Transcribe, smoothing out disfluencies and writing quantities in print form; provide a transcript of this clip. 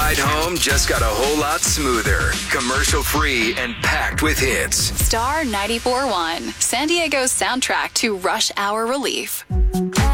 ride home just got a whole lot smoother. Commercial-free and packed with hits. Star 94.1, San Diego's soundtrack to rush hour relief.